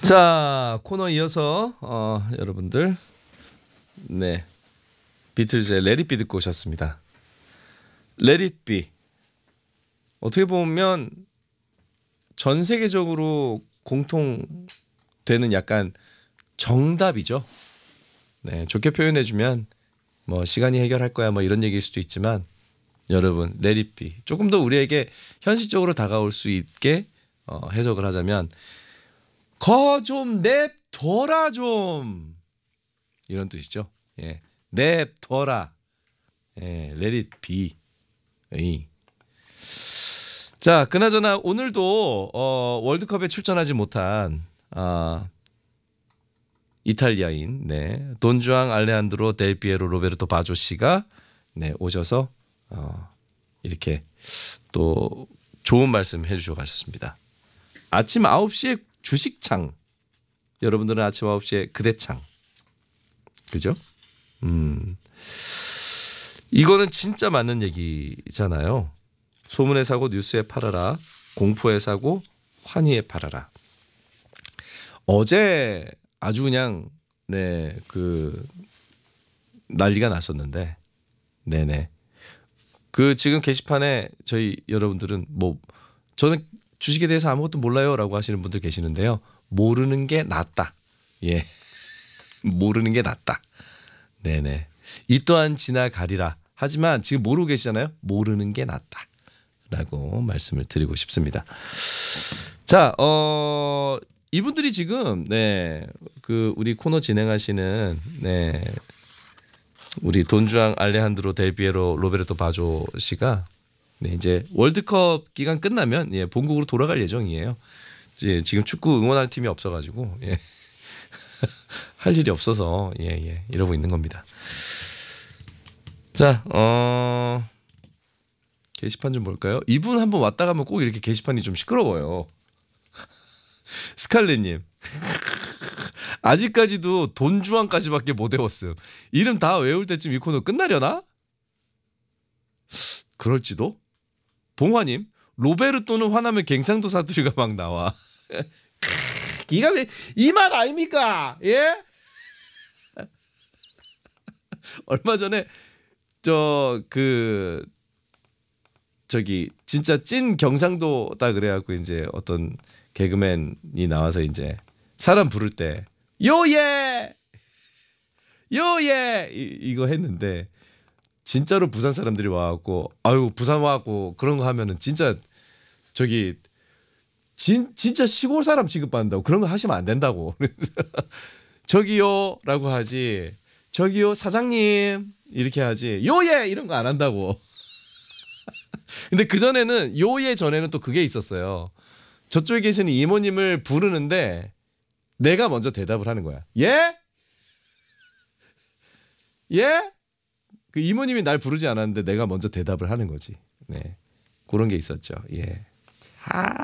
자, 코너 이어서 여러분들 네 비틀즈의 Let It Be 듣고 오셨습니다. Let It Be 어떻게 보면 전 세계적으로 공통되는 약간 정답이죠. 네, 좋게 표현해주면 뭐 시간이 해결할 거야 뭐 이런 얘기일 수도 있지만 여러분 Let It Be 조금 더 우리에게 현실적으로 다가올 수 있게 해석을 하자면 거 좀 냅둬라 좀 이런 뜻이죠. 예, 냅둬라. 예, Let It Be. 자, 그나저나 오늘도 월드컵에 출전하지 못한 이탈리아인 돈주앙 알레한드로 델 피에로 로베르토 바조 씨가 오셔서 이렇게 또 좋은 말씀 해주셔 가셨습니다. 아침 9시에 주식창. 여러분들은 아침 9시에 그대창. 그죠? 이거는 진짜 맞는 얘기잖아요. 소문에 사고 뉴스에 팔아라. 공포에 사고 환희에 팔아라. 어제 아주 그냥 그 난리가 났었는데 네네. 그 지금 게시판에 저희 여러분들은 뭐 저는 주식에 대해서 아무것도 몰라요라고 하시는 분들 계시는데요. 모르는 게 낫다. 예, 모르는 게 낫다. 네네. 이 또한 지나가리라. 하지만 지금 모르고 계시잖아요. 모르는 게 낫다라고 말씀을 드리고 싶습니다. 자, 이분들이 지금 그 우리 코너 진행하시는 우리 돈주앙 알레한드로 델 피에로 로베르토 바조 씨가 이제 월드컵 기간 끝나면 본국으로 돌아갈 예정이에요. 지금 축구 응원할 팀이 없어가지고 할 일이 없어서 이러고 있는 겁니다. 자, 게시판 좀 볼까요? 이분 한번 왔다 가면 꼭 이렇게 게시판이 좀 시끄러워요. 스칼렛님 아직까지도 돈주왕까지밖에 못 외웠음. 이름 다 외울 때쯤 이 코너 끝나려나? 그럴지도. 봉화님 로베르토는 화나면 갱상도 사투리가 막 나와. 기가 이 말 아닙니까? 예? 얼마 전에 저기 진짜 찐 경상도다 그래갖고 이제 어떤 개그맨이 나와서 이제 사람 부를 때 요예 이거 했는데 진짜로 부산 사람들이 와갖고 아유 부산 와갖고 그런 거 하면은 진짜 저기 진짜 시골 사람 취급받는다고 그런 거 하시면 안 된다고. 저기요라고 하지 저기요 사장님 이렇게 하지 요예 이런 거 안 한다고. 근데 그 전에는 요예 전에는 또 그게 있었어요. 저쪽에 계시는 이모님을 부르는데 내가 먼저 대답을 하는 거야. 예? 예? 그 이모님이 날 부르지 않았는데 내가 먼저 대답을 하는 거지. 네, 그런 게 있었죠. 예.